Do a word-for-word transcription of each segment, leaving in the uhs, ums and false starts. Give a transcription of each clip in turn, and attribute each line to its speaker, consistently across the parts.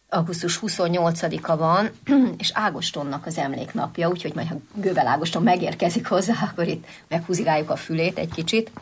Speaker 1: augusztus huszonnyolcadika van, és Ágostonnak az emléknapja, úgyhogy majd ha Göbel Ágoston megérkezik hozzá, akkor itt meghúzigáljuk a fülét egy kicsit.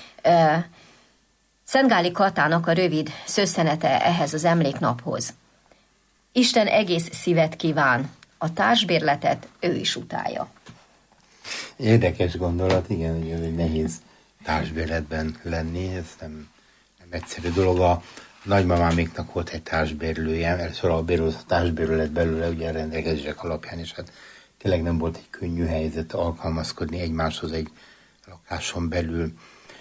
Speaker 1: Szentgáli Katának a rövid szösszenete ehhez az emléknaphoz. Isten egész szívet kíván, a társbérletet ő is utálja.
Speaker 2: Érdekes gondolat, igen, hogy ez egy nehéz társbérletben lenni, ez nem, nem egyszerű dolog. A nagymamáméknak volt egy társbérlője, először a bérlőt, a társbérlő lett belőle, ugye a rendelkezések alapján, és hát tényleg nem volt egy könnyű helyzet alkalmazkodni egymáshoz egy lakáson belül.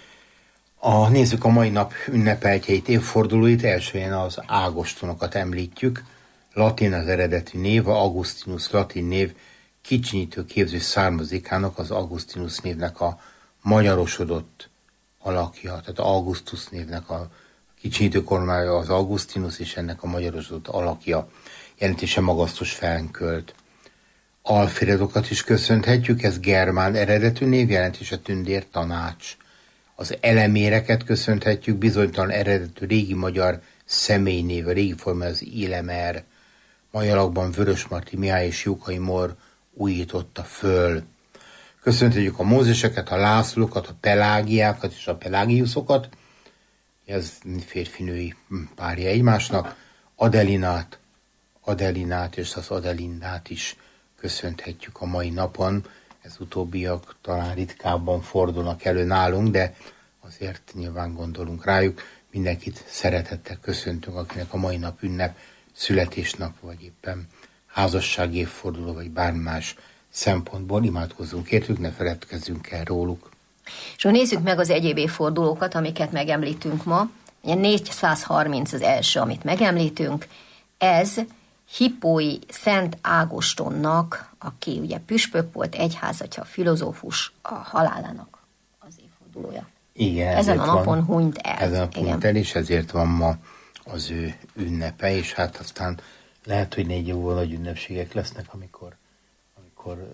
Speaker 2: A, nézzük a mai nap ünnepeltjeit, évfordulóit, elsően az ágostonokat említjük. Latin az eredeti név, a Augustinus latin név kicsinyítő képzés származikának, az Augustinus névnek a magyarosodott alakja, tehát Augustus névnek a kicsinyítő kormája az Augustinus, és ennek a magyarosodott alakja, jelentése magasztos felkölt. Alfredokat is köszönhetjük, ez germán eredetű név, jelentése tündér, tanács. Az eleméreket köszönhetjük, bizonytalan eredetű régi magyar személynév, a régi forma az Ilemer. Mai alakban Vörösmarty Mihály és Jókai Mór újította föl. Köszönhetjük a Mózeseket, a Lászlókat, a Pelágiákat és a Pelágiuszokat, ez férfinői párja egymásnak, Adelinát, Adelinát és az Adelindát is köszönhetjük a mai napon. Ez utóbbiak talán ritkábban fordulnak elő nálunk, de azért nyilván gondolunk rájuk. Mindenkit szeretettel köszöntünk, akinek a mai nap ünnep, születésnap, vagy éppen házassági évforduló, vagy bármi más szempontból imádkozzunk értük, ne feledkezzünk el róluk.
Speaker 1: És ha nézzük meg az egyéb évfordulókat, amiket megemlítünk ma, ugye négyszázharminc az első, amit megemlítünk, ez Hippói Szent Ágostonnak, aki ugye püspök volt, egyházatja, filozófus, a halálának az évfordulója.
Speaker 2: Igen,
Speaker 1: ezen a napon
Speaker 2: van,
Speaker 1: hunyt el.
Speaker 2: Ezen a napon hunyt el, és ezért van ma az ő ünnepe, és hát aztán lehet, hogy négy évvel nagy ünnepségek lesznek, amikor, amikor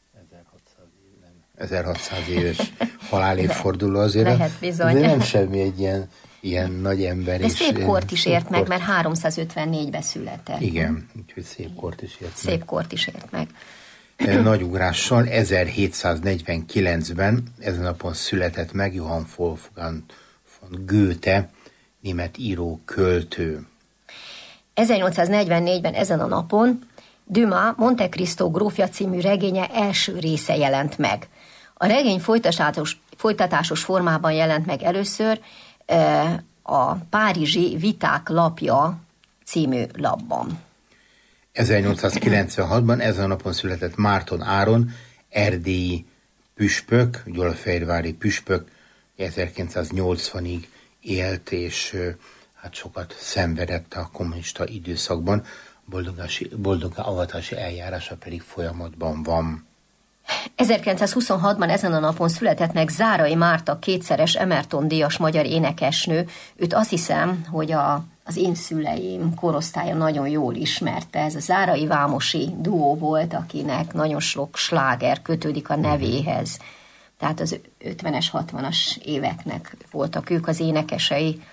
Speaker 2: ezerhatszáz éves halálévforduló azért.
Speaker 1: Lehet bizony.
Speaker 2: De nem semmi egy ilyen, ilyen nagy ember.
Speaker 1: De szép kort is ért meg, mert háromszázötvennégyben született.
Speaker 2: Igen, úgyhogy szép kort is ért meg.
Speaker 1: Szép kort is ért meg.
Speaker 2: Nagy ugrással ezerhétszáznegyvenkilencben ezen napon született meg Johann Wolfgang von Goethe, német író, költő.
Speaker 1: ezernyolcszáznegyvennégyben ezen a napon Dumas Monte Cristo grófja című regénye első része jelent meg. A regény folytatásos, folytatásos formában jelent meg először a Párizsi Viták lapja című lapban.
Speaker 2: ezernyolcszázkilencvenhatban ezen a napon született Márton Áron, erdélyi püspök, gyulafehérvári püspök, ezerkilencszáznyolcvanig élt, és hát sokat szenvedett a kommunista időszakban, boldog avatási eljárása pedig folyamatban van.
Speaker 1: ezerkilencszázhuszonhatban ezen a napon született meg Zárai Márta, kétszeres Emerton-díjas magyar énekesnő. Őt azt hiszem, hogy a, az én szüleim korosztálya nagyon jól ismerte. Ez a Zárai Vámosi duó volt, akinek nagyon sok sláger kötődik a nevéhez. Tehát az ötvenes, hatvanas éveknek voltak ők az énekesei.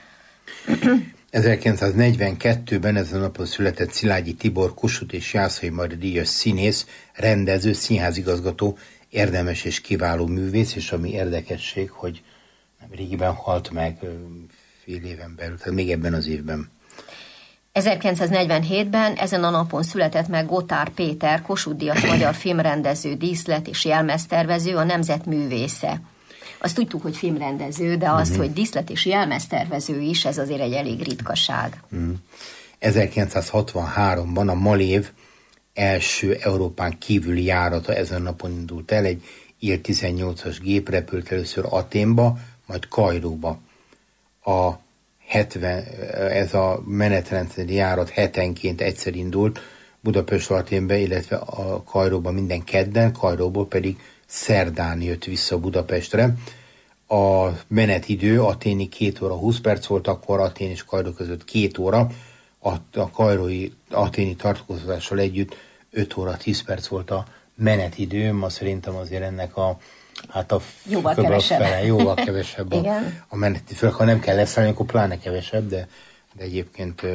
Speaker 2: ezerkilencszáznegyvenkettőben ezen a napon született Szilágyi Tibor, Kossuth és Jászai Marti díjas színész, rendező, színházigazgató, érdemes és kiváló művész, és ami érdekesség, hogy nem régiben halt meg, fél éven belül, tehát még ebben az évben.
Speaker 1: ezerkilencszáznegyvenhétben ezen a napon született meg Gotár Péter, Kossuth-díjas magyar filmrendező, díszlet és jelmeztervező, a nemzet művésze. Azt tudtuk, hogy filmrendező, de azt, uh-huh. hogy díszlet és jelmeztervező is, ez azért egy elég ritkaság.
Speaker 2: Uh-huh. ezerkilencszázhatvanháromban a Malév első Európán kívüli járata ezen napon indult el, egy I L tizennyolcas gép repült először Athénba, majd Kairóba. A hetven, ez a menetrendszeri járat hetenként egyszer indult, Budapestről Athénbe, illetve a Kairóba minden kedden, Kairóból pedig szerdán jött vissza Budapestre. A menetidő athéni két óra húsz perc volt, akkor Athén és Kairó között két óra, a, a kairói athéni tartózkodással együtt öt óra tíz perc volt a menetidő, ma szerintem azért ennek a hát a
Speaker 1: jóval kevesebb.
Speaker 2: Fele, jóval kevesebb a, a menetidő, főleg ha nem kell leszállni, akkor pláne kevesebb, de, de egyébként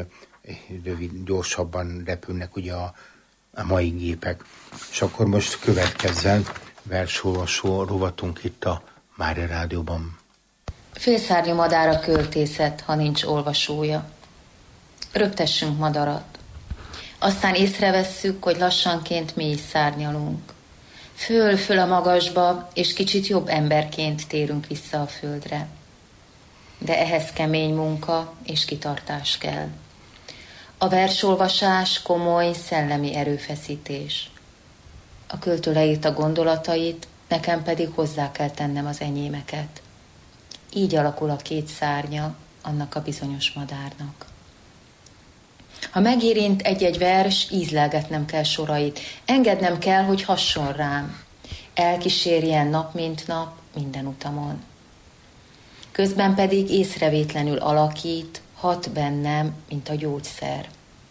Speaker 2: rövid, gyorsabban repülnek ugye a, a mai gépek. És akkor most következzen versolvasó rovatunk itt a Mária Rádióban.
Speaker 3: Félszárnyú madár a költészet, ha nincs olvasója. Röptessünk madarat. Aztán észrevesszük, hogy lassanként mi is szárnyalunk. Föl-föl a magasba, és kicsit jobb emberként térünk vissza a földre. De ehhez kemény munka és kitartás kell. A versolvasás komoly szellemi erőfeszítés. A költő leírta gondolatait, nekem pedig hozzá kell tennem az enyémeket. Így alakul a két szárnya annak a bizonyos madárnak. Ha megérint egy-egy vers, ízlelgetnem kell sorait, engednem kell, hogy hasson rám, elkísérjen nap mint nap minden utamon. Közben pedig észrevétlenül alakít, hat bennem, mint a gyógyszer.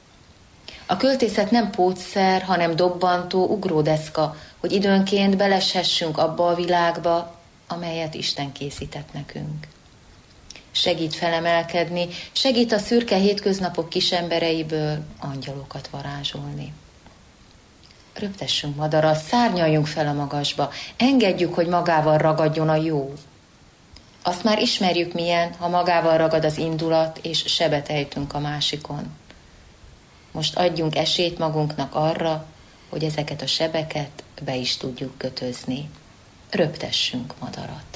Speaker 3: A költészet nem pótszer, hanem dobbantó ugródeszka, hogy időnként beleshessünk abba a világba, amelyet Isten készített nekünk. Segít felemelkedni, segít a szürke hétköznapok kisembereiből angyalokat varázsolni. Röptessünk madarat, szárnyaljunk fel a magasba, engedjük, hogy magával ragadjon a jó. Azt már ismerjük milyen, ha magával ragad az indulat, és sebet ejtünk a másikon. Most adjunk esélyt magunknak arra, hogy ezeket a sebeket be is tudjuk kötözni. Röptessünk madarat.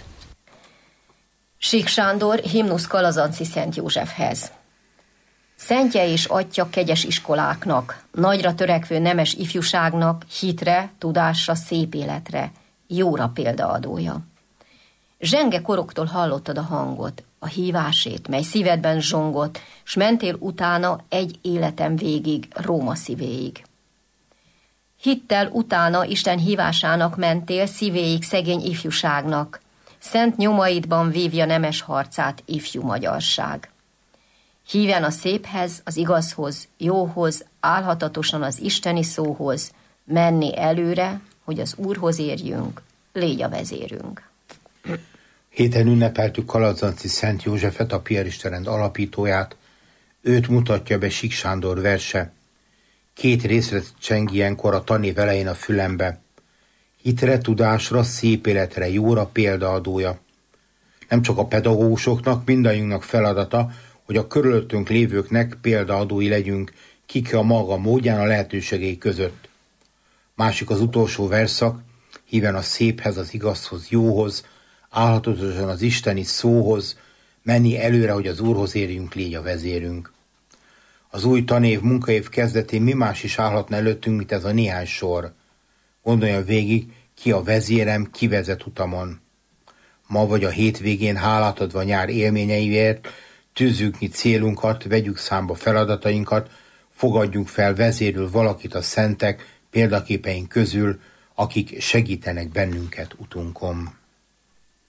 Speaker 1: Sík Sándor, himnusz Kalazanci Szent Józsefhez. Szentje és atya kegyes iskoláknak, nagyra törekvő nemes ifjúságnak, hitre, tudásra, szép életre, jóra példaadója. Zsenge koroktól hallottad a hangot, a hívásét, mely szívedben zsongott, s mentél utána egy életem végig, Róma szívéig. Hittel utána Isten hívásának mentél szívéig szegény ifjúságnak, szent nyomaidban vívja nemes harcát ifjú magyarság. Híven a széphez, az igazhoz, jóhoz, állhatatosan az isteni szóhoz, menni előre, hogy az Úrhoz érjünk, légy a vezérünk.
Speaker 2: Héten ünnepeltük Kalazanci Szent Józsefet, a piaristerrend alapítóját. Őt mutatja be Sík Sándor verse. Két részlet cseng ilyenkor a tanév elején a fülembe. Hitre, tudásra, szép életre, jóra példaadója. Nem csak a pedagógusoknak, mindannyiunknak feladata, hogy a körülöttünk lévőknek példaadói legyünk, kik a maga módján a lehetőségei között. Másik az utolsó verszak, híven a széphez, az igazhoz, jóhoz, állhatatosan az isteni szóhoz, menni előre, hogy az Úrhoz érjünk, légy a vezérünk. Az új tanév, munkaév kezdetén mi más is állhatna előttünk, mint ez a néhány sor. Gondolja végig, ki a vezérem, ki vezet utamon. Ma vagy a hétvégén hálát adva nyár élményeiért, tűzzük mi célunkat, vegyük számba feladatainkat, fogadjunk fel vezérül valakit a szentek példaképeink közül, akik segítenek bennünket utunkon.